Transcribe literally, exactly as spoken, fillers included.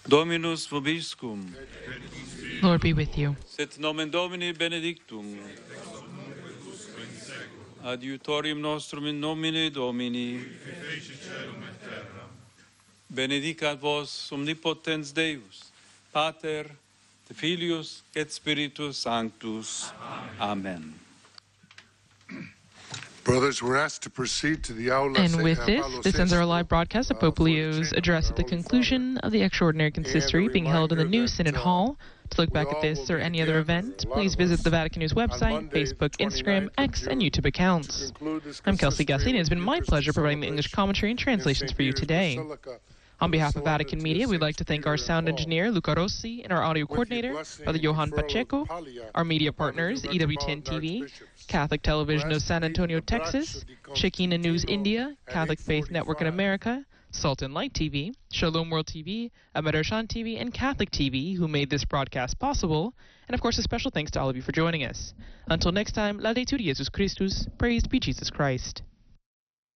Dominus vobiscum. Lord be with you. Sit nomen Domini benedictum. Adiutorium nostrum in nomine Domini. Benedicat vos omnipotens Deus, Pater, et Filius, et Spiritus Sanctus. Amen. Brothers, we're asked to proceed to the Aula. And with this, this ends our live broadcast of Pope Leo's address at the conclusion of the Extraordinary Consistory being held in the new Synod Hall. To look back at this or any other event, please visit the Vatican News website, Facebook, Instagram, X, and YouTube accounts. I'm Kelsey Gussie, and it has been my pleasure providing the English commentary and translations for you today. On behalf of Vatican Media, we'd like to thank our sound engineer, Luca Rossi, and our audio coordinator, Brother Johan Pacheco, our media partners, E W T N T V, Catholic Television of San Antonio, Texas, Shekinah News India, Catholic Faith Network in America, Salt and Light T V, Shalom World T V, Amerishan T V, and Catholic T V, who made this broadcast possible. And of course, a special thanks to all of you for joining us. Until next time, Laudetur Jesus Christus, praised be Jesus Christ.